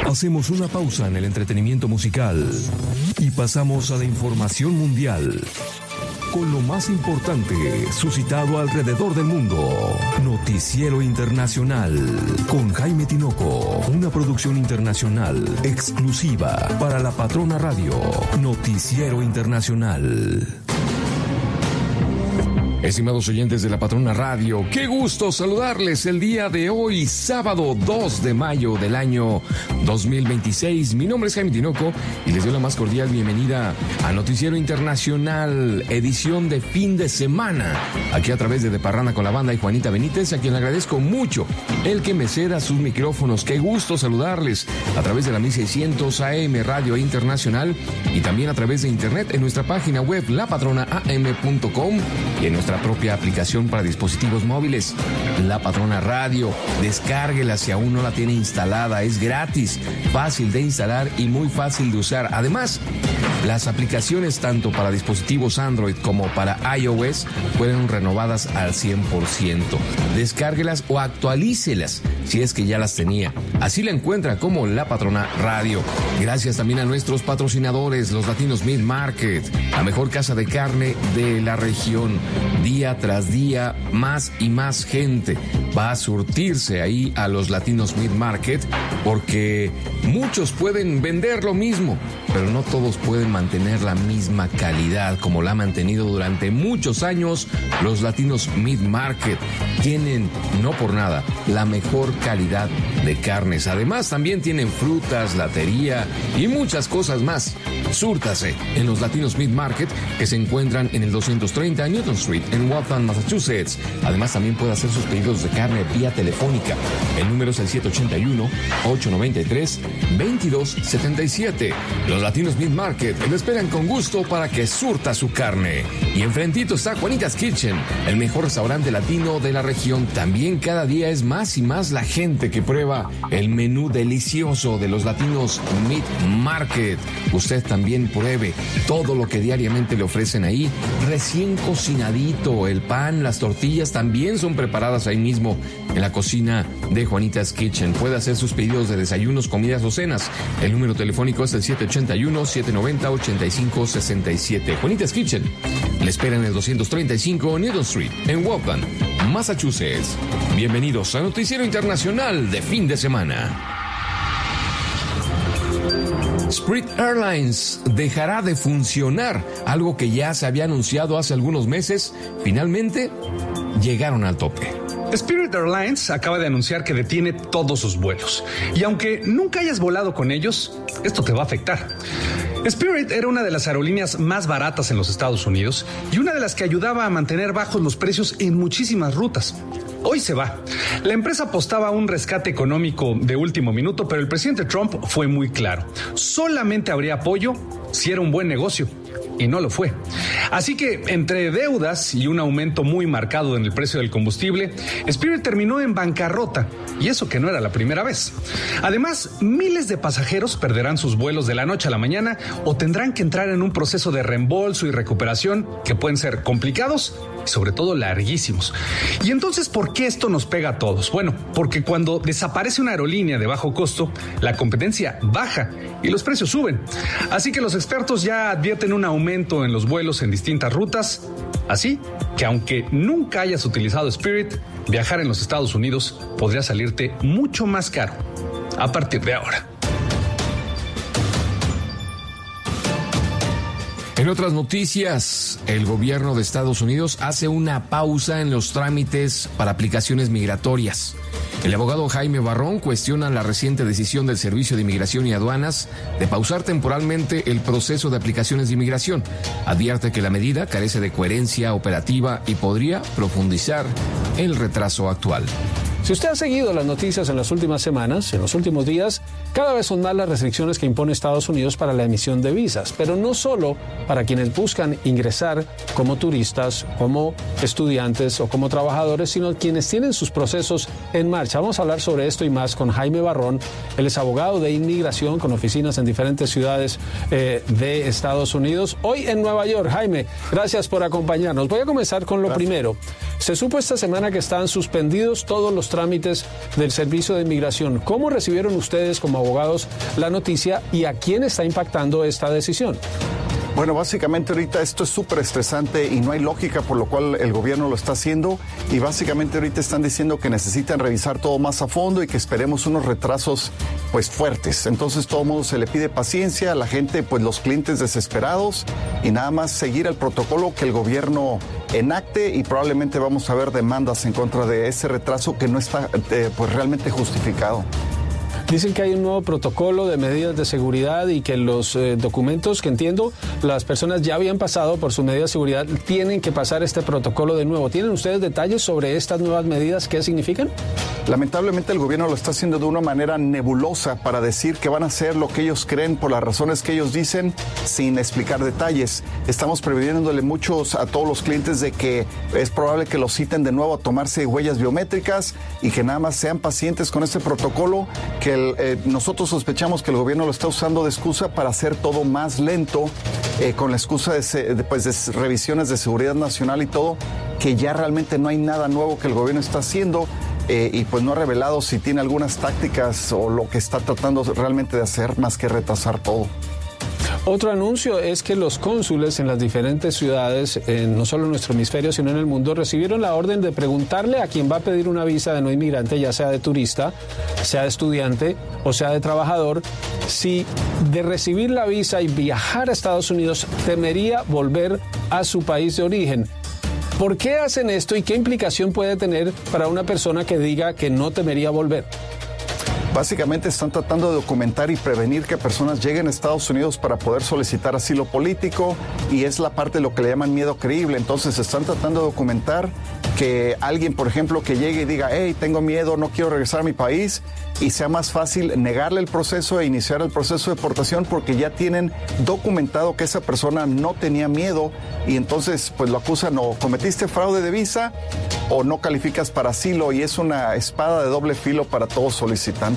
Hacemos una pausa en el entretenimiento musical y pasamos a la información mundial con lo más importante suscitado alrededor del mundo. Noticiero Internacional con Jaime Tinoco, una producción internacional exclusiva para La Patrona Radio. Noticiero Internacional. Estimados oyentes de La Patrona Radio, qué gusto saludarles el día de hoy, sábado 2 de mayo del año 2026. Mi nombre es Jaime Tinoco y les doy la más cordial bienvenida a Noticiero Internacional, edición de fin de semana, aquí a través de Parranda con la Banda y Juanita Benítez, a quien le agradezco mucho el que me ceda sus micrófonos. Qué gusto saludarles a través de la 1600 AM Radio Internacional y también a través de internet en nuestra página web lapatronaam.com y en nuestra propia aplicación para dispositivos móviles, La Patrona Radio. Descárguela si aún no la tiene instalada, es gratis, fácil de instalar y muy fácil de usar. Además, las aplicaciones tanto para dispositivos Android como para iOS fueron renovadas al 100%. Descárguelas o actualícelas si es que ya las tenía. Así la encuentra como La Patrona Radio. Gracias también a nuestros patrocinadores, los Latinos Meat Market, la mejor casa de carne de la región. Día tras día, más y más gente va a surtirse ahí a los Latinos Meat Market, porque muchos pueden vender lo mismo, pero no todos pueden mantener la misma calidad como la ha mantenido durante muchos años los Latinos Meat Market. Tienen, no por nada, la mejor calidad de carnes. Además, también tienen frutas, latería y muchas cosas más. Súrtase en los Latinos Meat Market, que se encuentran en el 230 Newton Street, en Waltham, Massachusetts. Además, también puede hacer sus pedidos de carne vía telefónica. El número es el 781-893-2277. Los Latinos Meat Market le esperan con gusto para que surta su carne. Y enfrentito está Juanita's Kitchen, el mejor restaurante latino de la región. También cada día es más y más la gente que prueba el menú delicioso de los Latinos Meat Market. Usted también pruebe todo lo que diariamente le ofrecen ahí, recién cocinadito. El pan, las tortillas también son preparadas ahí mismo en la cocina de Juanita's Kitchen. Puede hacer sus pedidos de desayunos, comidas o cenas. El número telefónico es el 781-790-8567. Juanita's Kitchen le espera en el 235 Newton Street, en Waltham, Massachusetts. Bienvenidos a Noticiero Internacional de fin de semana. Spirit Airlines dejará de funcionar, algo que ya se había anunciado hace algunos meses. Finalmente llegaron al tope. Spirit Airlines acaba de anunciar que detiene todos sus vuelos. Y aunque nunca hayas volado con ellos, esto te va a afectar. Spirit era una de las aerolíneas más baratas en los Estados Unidos y una de las que ayudaba a mantener bajos los precios en muchísimas rutas. Hoy se va. La empresa apostaba a un rescate económico de último minuto, pero el presidente Trump fue muy claro. Solamente habría apoyo si era un buen negocio. Y no lo fue. Así que, entre deudas y un aumento muy marcado en el precio del combustible, Spirit terminó en bancarrota, y eso que no era la primera vez. Además, miles de pasajeros perderán sus vuelos de la noche a la mañana o tendrán que entrar en un proceso de reembolso y recuperación que pueden ser complicados y sobre todo larguísimos. Y entonces, ¿por qué esto nos pega a todos? Bueno, porque cuando desaparece una aerolínea de bajo costo, la competencia baja y los precios suben. Así que los expertos ya advierten un aumento en los vuelos en distintas rutas. Así que aunque nunca hayas utilizado Spirit, viajar en los Estados Unidos podría salirte mucho más caro a partir de ahora. En otras noticias, el gobierno de Estados Unidos hace una pausa en los trámites para aplicaciones migratorias. El abogado Jaime Barrón cuestiona la reciente decisión del Servicio de Inmigración y Aduanas de pausar temporalmente el proceso de aplicaciones de inmigración. Advierte que la medida carece de coherencia operativa y podría profundizar el retraso actual. Si usted ha seguido las noticias en las últimas semanas, en los últimos días, cada vez son más las restricciones que impone Estados Unidos para la emisión de visas, pero no solo para quienes buscan ingresar como turistas, como estudiantes o como trabajadores, sino quienes tienen sus procesos en marcha. Vamos a hablar sobre esto y más con Jaime Barrón. Él es abogado de inmigración con oficinas en diferentes ciudades de Estados Unidos. Hoy en Nueva York. Jaime, gracias por acompañarnos. Voy a comenzar con lo primero. Se supo esta semana que están suspendidos todos los trámites del Servicio de Inmigración. ¿Cómo recibieron ustedes como abogados la noticia y a quién está impactando esta decisión? Bueno, básicamente ahorita esto es súper estresante y no hay lógica por lo cual el gobierno lo está haciendo, y básicamente ahorita están diciendo que necesitan revisar todo más a fondo y que esperemos unos retrasos pues fuertes. Entonces todo el mundo se le pide paciencia, a la gente, pues los clientes desesperados, y nada más seguir el protocolo que el gobierno enacte, y probablemente vamos a ver demandas en contra de ese retraso que no está pues realmente justificado. Dicen que hay un nuevo protocolo de medidas de seguridad y que los documentos que entiendo, las personas ya habían pasado por su medida de seguridad, tienen que pasar este protocolo de nuevo. ¿Tienen ustedes detalles sobre estas nuevas medidas? ¿Qué significan? Lamentablemente el gobierno lo está haciendo de una manera nebulosa para decir que van a hacer lo que ellos creen por las razones que ellos dicen, sin explicar detalles. Estamos previniéndole muchos a todos los clientes de que es probable que los citen de nuevo a tomarse huellas biométricas y que nada más sean pacientes con este protocolo, que nosotros sospechamos que el gobierno lo está usando de excusa para hacer todo más lento, con la excusa de revisiones de seguridad nacional y todo, que ya realmente no hay nada nuevo que el gobierno está haciendo, y pues no ha revelado si tiene algunas tácticas o lo que está tratando realmente de hacer más que retrasar todo. Otro anuncio es que los cónsules en las diferentes ciudades, no solo en nuestro hemisferio, sino en el mundo, recibieron la orden de preguntarle a quien va a pedir una visa de no inmigrante, ya sea de turista, sea de estudiante o sea de trabajador, si de recibir la visa y viajar a Estados Unidos temería volver a su país de origen. ¿Por qué hacen esto y qué implicación puede tener para una persona que diga que no temería volver? Básicamente están tratando de documentar y prevenir que personas lleguen a Estados Unidos para poder solicitar asilo político, y es la parte de lo que le llaman miedo creíble. Entonces están tratando de documentar que alguien, por ejemplo, que llegue y diga, hey, tengo miedo, no quiero regresar a mi país, y sea más fácil negarle el proceso e iniciar el proceso de deportación porque ya tienen documentado que esa persona no tenía miedo, y entonces pues lo acusan o cometiste fraude de visa o no calificas para asilo, y es una espada de doble filo para todo solicitante.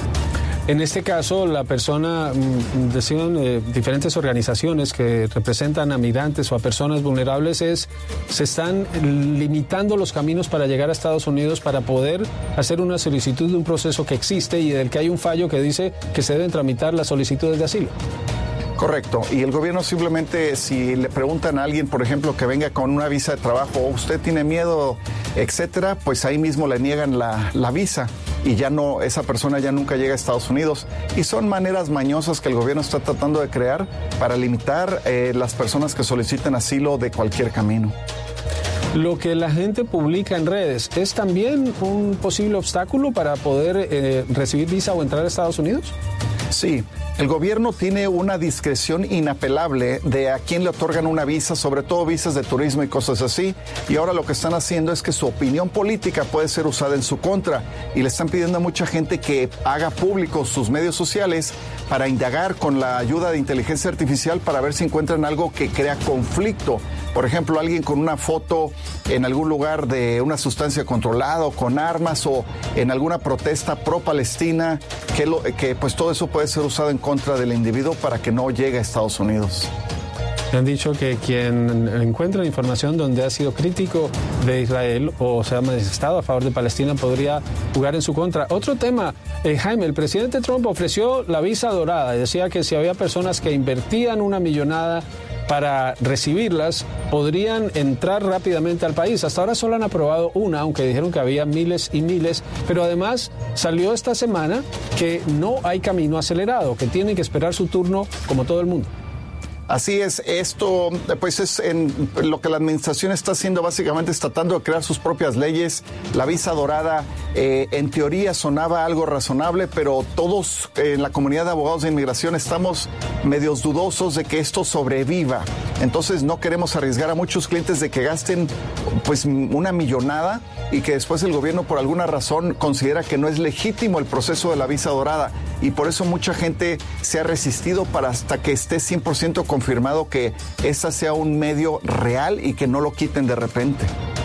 En este caso, la persona, decían diferentes organizaciones que representan a migrantes o a personas vulnerables, se están limitando los caminos para llegar a Estados Unidos para poder hacer una solicitud de un proceso que existe y del que hay un fallo que dice que se deben tramitar las solicitudes de asilo. Correcto, y el gobierno simplemente, si le preguntan a alguien, por ejemplo, que venga con una visa de trabajo, o usted tiene miedo, etcétera, pues ahí mismo le niegan la visa, y ya no, esa persona ya nunca llega a Estados Unidos. Y son maneras mañosas que el gobierno está tratando de crear para limitar las personas que soliciten asilo de cualquier camino. Lo que la gente publica en redes, ¿es también un posible obstáculo para poder recibir visa o entrar a Estados Unidos? Sí, el gobierno tiene una discreción inapelable de a quién le otorgan una visa, sobre todo visas de turismo y cosas así, y ahora lo que están haciendo es que su opinión política puede ser usada en su contra, y le están pidiendo a mucha gente que haga públicos sus medios sociales para indagar con la ayuda de inteligencia artificial para ver si encuentran algo que crea conflicto. Por ejemplo, alguien con una foto en algún lugar de una sustancia controlada o con armas, o en alguna protesta pro-Palestina, que pues todo eso puede ser usado en contra del individuo para que no llegue a Estados Unidos. Me han dicho que quien encuentra información donde ha sido crítico de Israel o se ha manifestado a favor de Palestina podría jugar en su contra. Otro tema, Jaime, el presidente Trump ofreció la visa dorada y decía que si había personas que invertían una millonada para recibirlas, podrían entrar rápidamente al país. Hasta ahora solo han aprobado una, aunque dijeron que había miles y miles, pero además salió esta semana que no hay camino acelerado, que tienen que esperar su turno como todo el mundo. Así es, esto pues es en lo que la administración está haciendo, básicamente es tratando de crear sus propias leyes. La visa dorada en teoría sonaba algo razonable, pero todos en la comunidad de abogados de inmigración estamos medios dudosos de que esto sobreviva. Entonces no queremos arriesgar a muchos clientes de que gasten pues una millonada y que después el gobierno por alguna razón considera que no es legítimo el proceso de la visa dorada, y por eso mucha gente se ha resistido para hasta que esté 100% confirmado que esa sea un medio real y que no lo quiten de repente.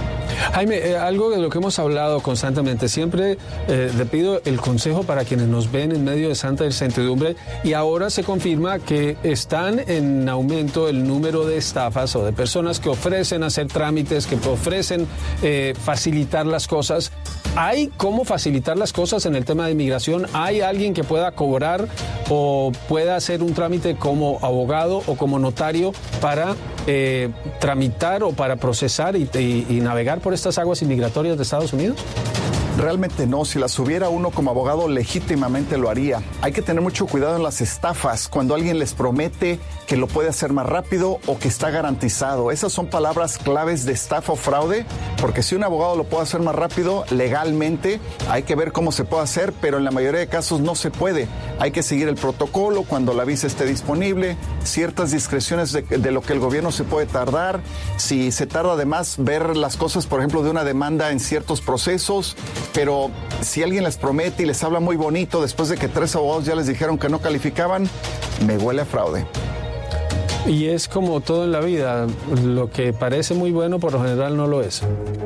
Jaime, algo de lo que hemos hablado constantemente, siempre le pido el consejo para quienes nos ven en medio de santa incertidumbre, y ahora se confirma que están en aumento el número de estafas o de personas que ofrecen hacer trámites, que ofrecen facilitar las cosas. ¿Hay cómo facilitar las cosas en el tema de inmigración? ¿Hay alguien que pueda cobrar o pueda hacer un trámite como abogado o como notario para tramitar o para procesar y navegar por estas aguas inmigratorias de Estados Unidos? Realmente no, si las hubiera uno como abogado legítimamente lo haría. Hay que tener mucho cuidado en las estafas, cuando alguien les promete que lo puede hacer más rápido o que está garantizado. Esas son palabras claves de estafa o fraude, porque si un abogado lo puede hacer más rápido, legalmente hay que ver cómo se puede hacer, pero en la mayoría de casos no se puede. Hay que seguir el protocolo cuando la visa esté disponible, ciertas discreciones de lo que el gobierno se puede tardar. Si se tarda además ver las cosas, por ejemplo, de una demanda en ciertos procesos. Pero si alguien les promete y les habla muy bonito después de que 3 abogados ya les dijeron que no calificaban, me huele a fraude. Y es como todo en la vida, lo que parece muy bueno por lo general no lo es.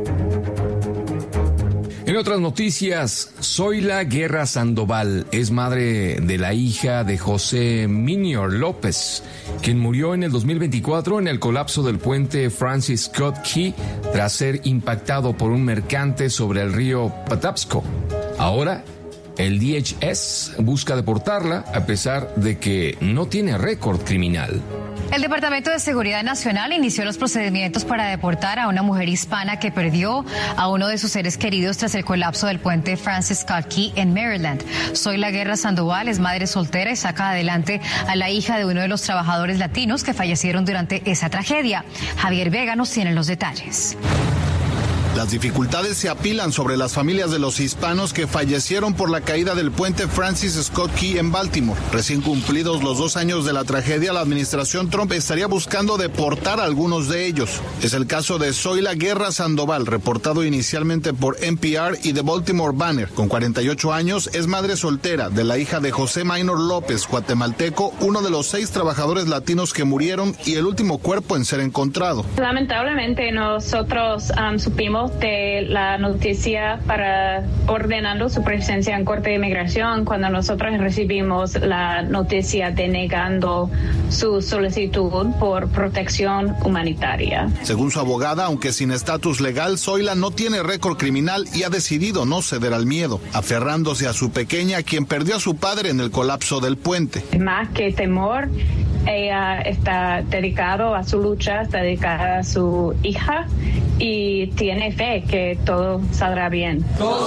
En otras noticias, Zoila Guerra Sandoval es madre de la hija de José Minior López, quien murió en el 2024 en el colapso del puente Francis Scott Key tras ser impactado por un mercante sobre el río Patapsco. Ahora, el DHS busca deportarla a pesar de que no tiene récord criminal. El Departamento de Seguridad Nacional inició los procedimientos para deportar a una mujer hispana que perdió a uno de sus seres queridos tras el colapso del puente Francis Scott Key en Maryland. Zoila Guerra Sandoval es madre soltera y saca adelante a la hija de uno de los trabajadores latinos que fallecieron durante esa tragedia. Javier Vega nos tiene los detalles. Las dificultades se apilan sobre las familias de los hispanos que fallecieron por la caída del puente Francis Scott Key en Baltimore. Recién cumplidos los 2 años de la tragedia, la administración Trump estaría buscando deportar a algunos de ellos. Es el caso de Zoila Guerra Sandoval, reportado inicialmente por NPR y The Baltimore Banner. Con 48 años, es madre soltera de la hija de José Minor López, guatemalteco, uno de los 6 trabajadores latinos que murieron y el último cuerpo en ser encontrado. Lamentablemente, nosotros supimos de la noticia para ordenando su presencia en Corte de Inmigración cuando nosotros recibimos la noticia denegando su solicitud por protección humanitaria. Según su abogada, aunque sin estatus legal, Zoila no tiene récord criminal y ha decidido no ceder al miedo, aferrándose a su pequeña, quien perdió a su padre en el colapso del puente. Más que temor, ella está dedicada a su lucha, está dedicada a su hija y tiene fe que todo saldrá bien.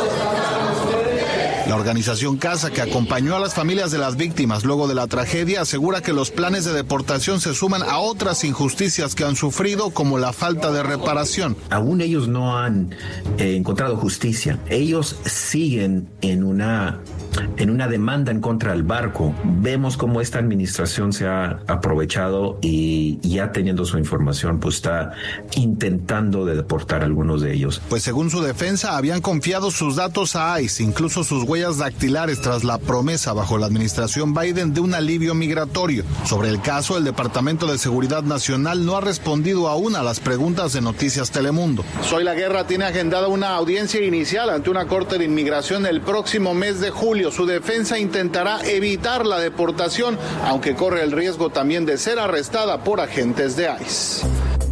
La organización CASA, que acompañó a las familias de las víctimas luego de la tragedia, asegura que los planes de deportación se suman a otras injusticias que han sufrido, como la falta de reparación. Aún ellos no han encontrado justicia. Ellos siguen en una demanda en contra del barco. Vemos cómo esta administración se ha aprovechado y ya teniendo su información, pues está intentando de deportar a algunos de ellos. Pues según su defensa, habían confiado sus datos a ICE, incluso sus huellas dactilares, tras la promesa bajo la administración Biden de un alivio migratorio. Sobre el caso, el Departamento de Seguridad Nacional no ha respondido aún a las preguntas de Noticias Telemundo. Zoila Guerra tiene agendada una audiencia inicial ante una corte de inmigración el próximo mes de julio. Su defensa intentará evitar la deportación, aunque corre el riesgo también de ser arrestada por agentes de ICE.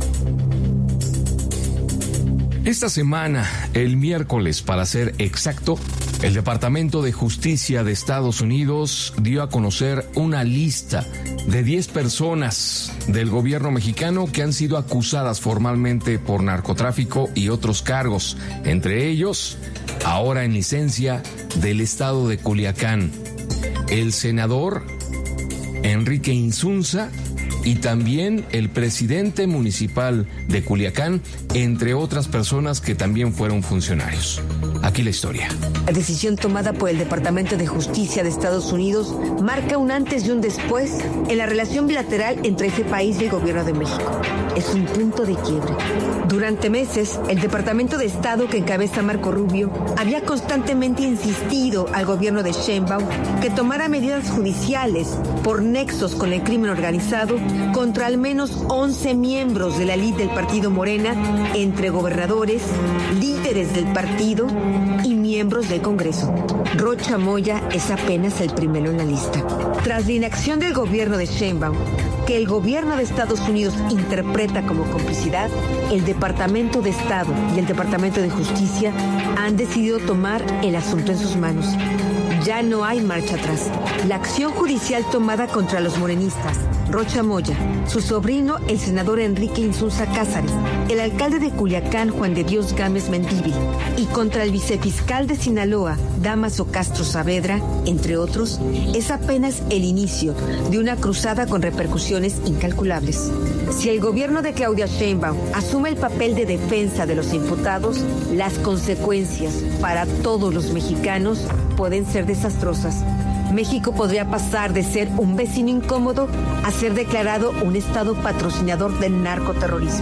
Esta semana, el miércoles para ser exacto, el Departamento de Justicia de Estados Unidos dio a conocer una lista de 10 personas del gobierno mexicano que han sido acusadas formalmente por narcotráfico y otros cargos, entre ellos, ahora en licencia, del estado de Culiacán, el senador Enrique Insunza y también el presidente municipal de Culiacán, entre otras personas que también fueron funcionarios. Aquí la historia. La decisión tomada por el Departamento de Justicia de Estados Unidos marca un antes y un después en la relación bilateral entre ese país y el gobierno de México. Es un punto de quiebre. Durante meses, el Departamento de Estado que encabeza Marco Rubio había constantemente insistido al gobierno de Sheinbaum que tomara medidas judiciales por nexos con el crimen organizado contra al menos 11 miembros de la élite del partido Morena, entre gobernadores, líderes del partido y miembros del Congreso. Rocha Moya es apenas el primero en la lista. Tras la inacción del gobierno de Sheinbaum, que el gobierno de Estados Unidos interpreta como complicidad, el Departamento de Estado y el Departamento de Justicia han decidido tomar el asunto en sus manos. Ya no hay marcha atrás. La acción judicial tomada contra los morenistas, Rocha Moya, su sobrino, el senador Enrique Insunza Cázares, el alcalde de Culiacán, Juan de Dios Gámez Mendívil, y contra el vicefiscal de Sinaloa, Dámaso Castro Saavedra, entre otros, es apenas el inicio de una cruzada con repercusiones incalculables. Si el gobierno de Claudia Sheinbaum asume el papel de defensa de los imputados, las consecuencias para todos los mexicanos pueden ser desastrosas. México podría pasar de ser un vecino incómodo a ser declarado un estado patrocinador del narcoterrorismo.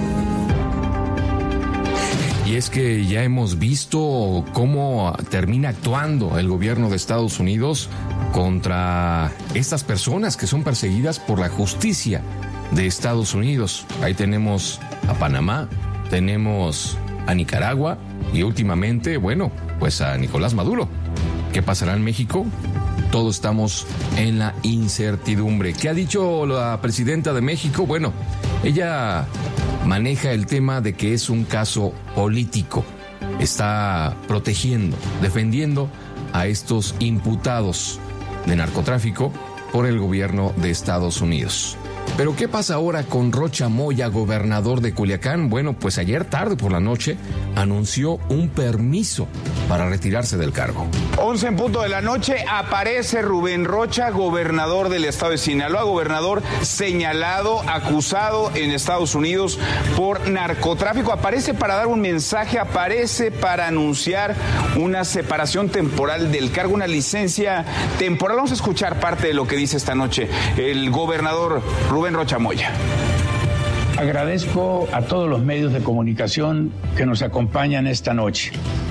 Y es que ya hemos visto cómo termina actuando el gobierno de Estados Unidos contra estas personas que son perseguidas por la justicia de Estados Unidos. Ahí tenemos a Panamá, tenemos a Nicaragua y últimamente, bueno, pues a Nicolás Maduro. ¿Qué pasará en México? Todos estamos en la incertidumbre. ¿Qué ha dicho la presidenta de México? Bueno, ella maneja el tema de que es un caso político. Está protegiendo, defendiendo a estos imputados de narcotráfico por el gobierno de Estados Unidos. Pero ¿qué pasa ahora con Rocha Moya, gobernador de Culiacán? Bueno, pues ayer tarde por la noche anunció un permiso para retirarse del cargo. 11 en punto de la noche aparece Rubén Rocha, gobernador del estado de Sinaloa, gobernador señalado, acusado en Estados Unidos por narcotráfico. Aparece para dar un mensaje, aparece para anunciar una separación temporal del cargo, una licencia temporal. Vamos a escuchar parte de lo que dice esta noche el gobernador Rubén Rocha Moya. Agradezco a todos los medios de comunicación que nos acompañan esta noche.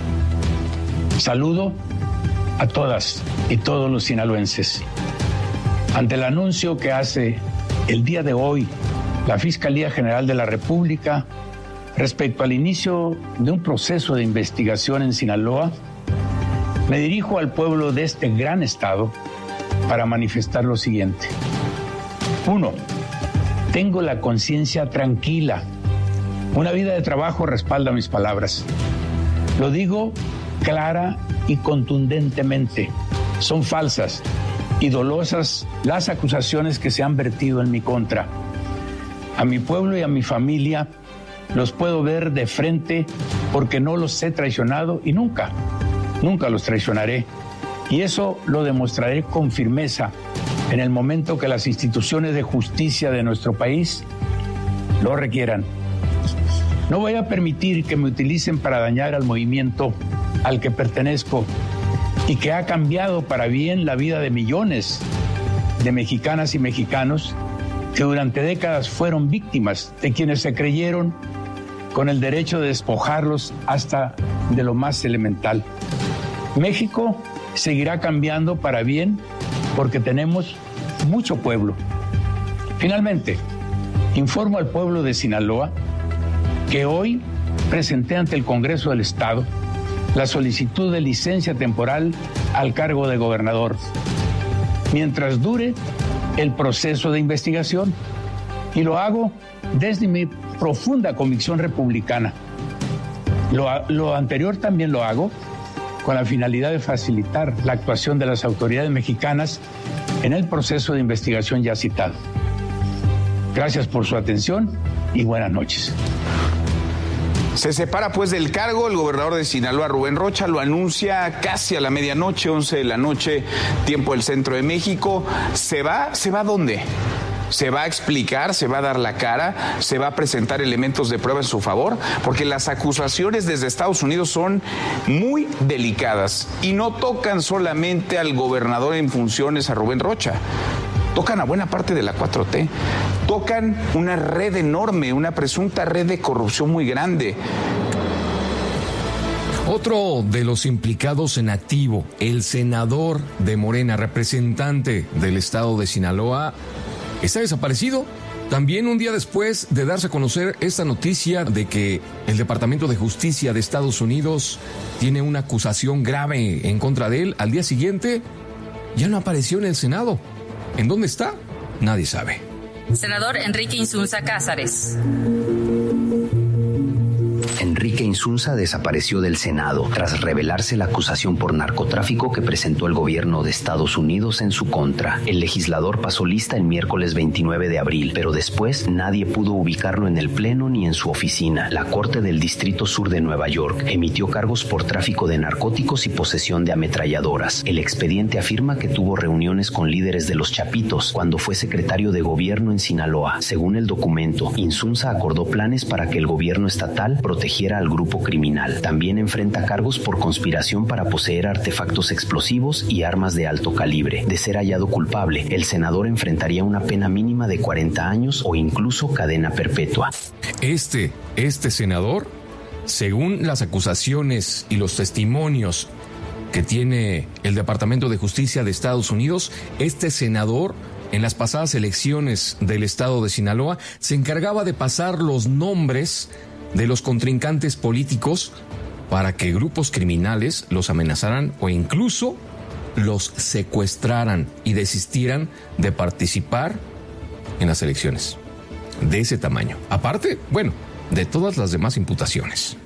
Saludo a todas y todos los sinaloenses. Ante el anuncio que hace el día de hoy la Fiscalía General de la República respecto al inicio de un proceso de investigación en Sinaloa, me dirijo al pueblo de este gran estado para manifestar lo siguiente. 1. Tengo la conciencia tranquila. Una vida de trabajo respalda mis palabras. Lo digo clara y contundentemente. Son falsas y dolosas las acusaciones que se han vertido en mi contra. A mi pueblo y a mi familia los puedo ver de frente porque no los he traicionado y nunca los traicionaré. Y eso lo demostraré con firmeza en el momento que las instituciones de justicia de nuestro país lo requieran. No voy a permitir que me utilicen para dañar al movimiento al que pertenezco y que ha cambiado para bien la vida de millones de mexicanas y mexicanos que durante décadas fueron víctimas de quienes se creyeron con el derecho de despojarlos hasta de lo más elemental. México seguirá cambiando para bien porque tenemos mucho pueblo. Finalmente, informo al pueblo de Sinaloa que hoy presenté ante el Congreso del Estado la solicitud de licencia temporal al cargo de gobernador, mientras dure el proceso de investigación, y lo hago desde mi profunda convicción republicana. Lo anterior también lo hago con la finalidad de facilitar la actuación de las autoridades mexicanas en el proceso de investigación ya citado. Gracias por su atención y buenas noches. Se separa pues del cargo el gobernador de Sinaloa, Rubén Rocha, lo anuncia casi a la medianoche, 11 de la noche, tiempo del centro de México. ¿Se va a dónde? ¿Se va a explicar? ¿Se va a dar la cara? ¿Se va a presentar elementos de prueba en su favor? Porque las acusaciones desde Estados Unidos son muy delicadas y no tocan solamente al gobernador en funciones, a Rubén Rocha. Tocan a buena parte de la 4T, tocan una red enorme, una presunta red de corrupción muy grande. Otro de los implicados en activo, el senador de Morena, representante del estado de Sinaloa, está desaparecido. También un día después de darse a conocer esta noticia de que el Departamento de Justicia de Estados Unidos tiene una acusación grave en contra de él, al día siguiente ya no apareció en el Senado. ¿En dónde está? Nadie sabe. Senador Enrique Insunza Cázares. Enrique Insunza desapareció del Senado tras revelarse la acusación por narcotráfico que presentó el gobierno de Estados Unidos en su contra. El legislador pasó lista el miércoles 29 de abril, pero después nadie pudo ubicarlo en el Pleno ni en su oficina. La Corte del Distrito Sur de Nueva York emitió cargos por tráfico de narcóticos y posesión de ametralladoras. El expediente afirma que tuvo reuniones con líderes de los Chapitos cuando fue secretario de gobierno en Sinaloa. Según el documento, Insunza acordó planes para que el gobierno estatal protegiera al grupo criminal. También enfrenta cargos por conspiración para poseer artefactos explosivos y armas de alto calibre. De ser hallado culpable, el senador enfrentaría una pena mínima de 40 años o incluso cadena perpetua. Este senador, según las acusaciones y los testimonios que tiene el Departamento de Justicia de Estados Unidos, este senador, en las pasadas elecciones del estado de Sinaloa, se encargaba de pasar los nombres de los contrincantes políticos para que grupos criminales los amenazaran o incluso los secuestraran y desistieran de participar en las elecciones. De ese tamaño. Aparte, bueno, de todas las demás imputaciones.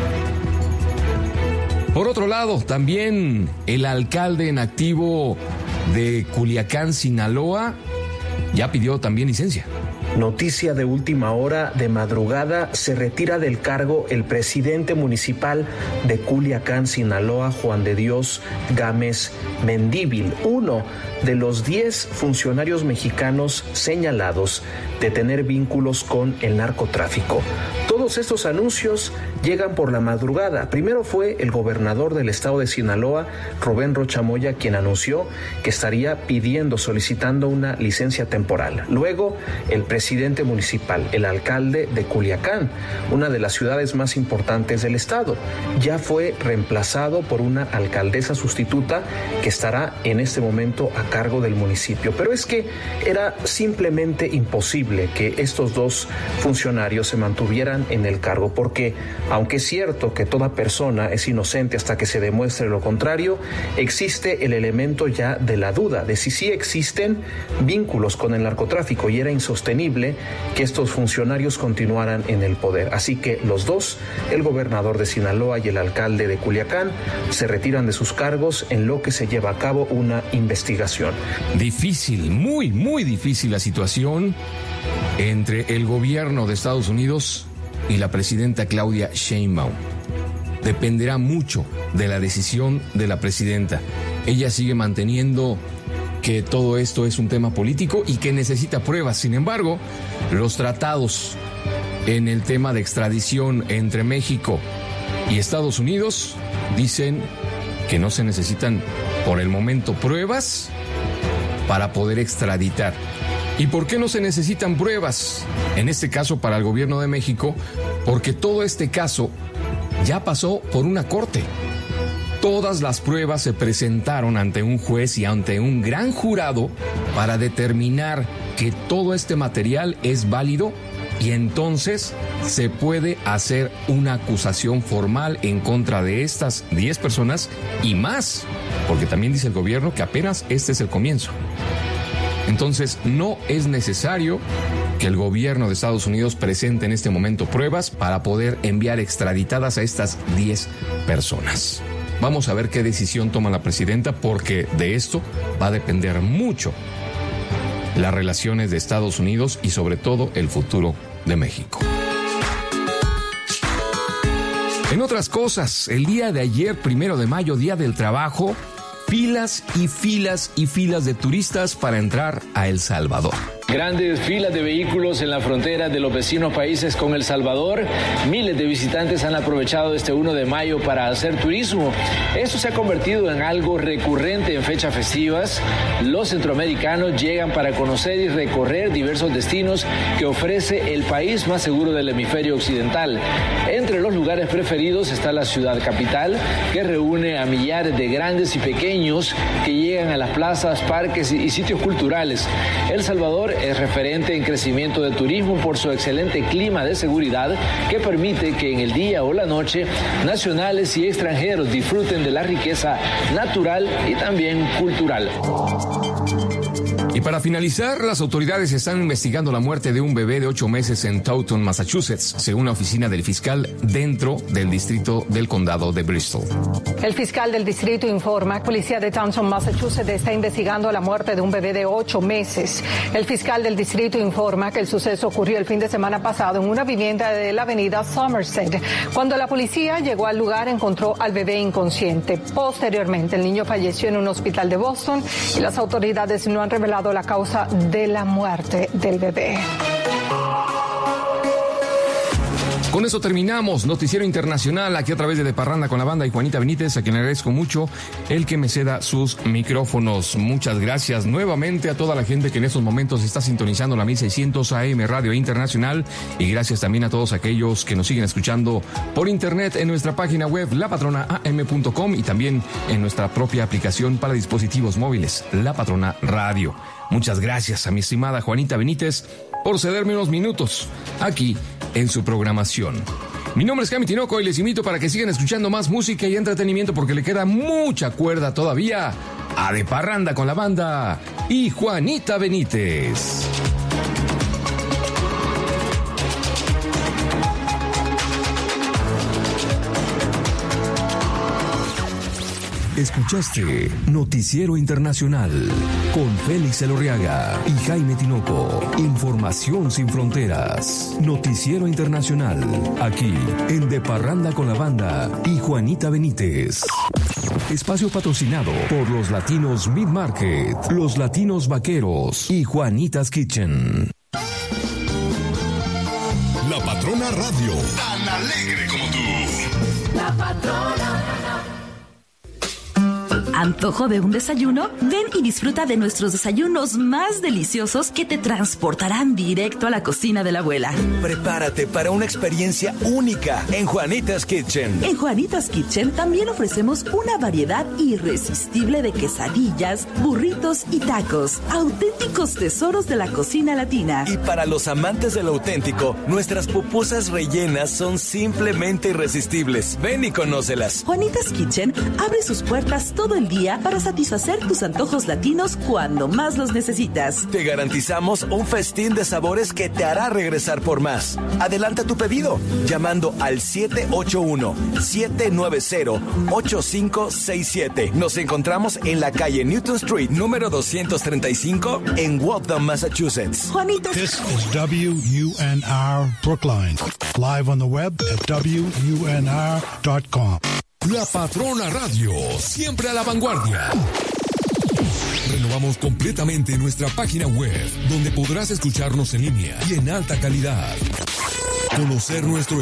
Por otro lado, también el alcalde en activo de Culiacán, Sinaloa, ya pidió también licencia. Noticia de última hora, de madrugada, se retira del cargo el presidente municipal de Culiacán, Sinaloa, Juan de Dios Gámez Mendívil, uno de los 10 funcionarios mexicanos señalados de tener vínculos con el narcotráfico. Todos estos anuncios llegan por la madrugada. Primero fue el gobernador del estado de Sinaloa, Rubén Rocha Moya, quien anunció que estaría solicitando una licencia temporal. Luego, el presidente municipal, el alcalde de Culiacán, una de las ciudades más importantes del estado, ya fue reemplazado por una alcaldesa sustituta que estará en este momento a cargo del municipio. Pero es que era simplemente imposible que estos dos funcionarios se mantuvieran en el cargo, porque aunque es cierto que toda persona es inocente hasta que se demuestre lo contrario, existe el elemento ya de la duda de si sí existen vínculos con el narcotráfico, y era insostenible que estos funcionarios continuaran en el poder. Así que los dos, el gobernador de Sinaloa y el alcalde de Culiacán, se retiran de sus cargos en lo que se lleva a cabo una investigación. Difícil, muy, muy difícil la situación entre el gobierno de Estados Unidos y la presidenta Claudia Sheinbaum. Dependerá mucho de la decisión de la presidenta. Ella sigue manteniendo que todo esto es un tema político y que necesita pruebas. Sin embargo, los tratados en el tema de extradición entre México y Estados Unidos dicen que no se necesitan por el momento pruebas para poder extraditar. ¿Y por qué no se necesitan pruebas? En este caso para el gobierno de México, porque todo este caso ya pasó por una corte. Todas las pruebas se presentaron ante un juez y ante un gran jurado para determinar que todo este material es válido, y entonces se puede hacer una acusación formal en contra de estas 10 personas y más, porque también dice el gobierno que apenas este es el comienzo. Entonces no es necesario que el gobierno de Estados Unidos presente en este momento pruebas para poder enviar extraditadas a estas 10 personas. Vamos a ver qué decisión toma la presidenta, porque de esto va a depender mucho las relaciones de Estados Unidos y sobre todo el futuro de México. En otras cosas, el día de ayer, 1 de mayo, Día del Trabajo, filas y filas y filas de turistas para entrar a El Salvador. Grandes filas de vehículos en la frontera de los vecinos países con El Salvador. Miles de visitantes han aprovechado este 1 de mayo para hacer turismo. Esto se ha convertido en algo recurrente en fechas festivas. Los centroamericanos llegan para conocer y recorrer diversos destinos que ofrece el país más seguro del hemisferio occidental. Entre los lugares preferidos está la ciudad capital, que reúne a millares de grandes y pequeños que llegan a las plazas, parques y sitios culturales. El Salvador es referente en crecimiento de turismo por su excelente clima de seguridad que permite que en el día o la noche nacionales y extranjeros disfruten de la riqueza natural y también cultural. Y para finalizar, las autoridades están investigando la muerte de un bebé de 8 meses en Taunton, Massachusetts, según la oficina del fiscal dentro del distrito del condado de Bristol. El fiscal del distrito informa que la policía de Taunton, Massachusetts, está investigando la muerte de un bebé de 8 meses. El fiscal del distrito informa que el suceso ocurrió el fin de semana pasado en una vivienda de la avenida Somerset. Cuando la policía llegó al lugar, encontró al bebé inconsciente. Posteriormente, el niño falleció en un hospital de Boston y las autoridades no han revelado la causa de la muerte del bebé. Con eso terminamos Noticiero Internacional aquí a través de Parranda con la Banda y Juanita Benítez, a quien le agradezco mucho el que me ceda sus micrófonos. Muchas gracias nuevamente a toda la gente que en estos momentos está sintonizando la 1600 AM Radio Internacional, y gracias también a todos aquellos que nos siguen escuchando por internet en nuestra página web lapatronaam.com y también en nuestra propia aplicación para dispositivos móviles, La Patrona Radio. Muchas gracias a mi estimada Juanita Benítez por cederme unos minutos aquí en su programación. Mi nombre es Jaime Tinoco y les invito para que sigan escuchando más música y entretenimiento, porque le queda mucha cuerda todavía a De Parranda con la Banda y Juanita Benítez. Escuchaste Noticiero Internacional con Félix Elorriaga y Jaime Tinoco. Información sin fronteras. Noticiero Internacional, aquí en De Parranda con la Banda y Juanita Benítez. Espacio patrocinado por los Latinos Meat Market, los Latinos Vaqueros y Juanita's Kitchen. La Patrona Radio, tan alegre como tú. La Patrona. ¿Antojo de un desayuno? Ven y disfruta de nuestros desayunos más deliciosos que te transportarán directo a la cocina de la abuela. Prepárate para una experiencia única en Juanita's Kitchen. En Juanita's Kitchen también ofrecemos una variedad irresistible de quesadillas, burritos y tacos. Auténticos tesoros de la cocina latina. Y para los amantes de lo auténtico, nuestras pupusas rellenas son simplemente irresistibles. Ven y conócelas. Juanita's Kitchen abre sus puertas todo el día para satisfacer tus antojos latinos cuando más los necesitas. Te garantizamos un festín de sabores que te hará regresar por más. Adelanta tu pedido llamando al 781-790-8567. Nos encontramos en la calle Newton Street, número 235, en Waltham, Massachusetts. Juanitas. This is WUNR Brookline. Live on the web at WUNR.com. La Patrona Radio, siempre a la vanguardia. Renovamos completamente nuestra página web, donde podrás escucharnos en línea y en alta calidad. Conocer nuestro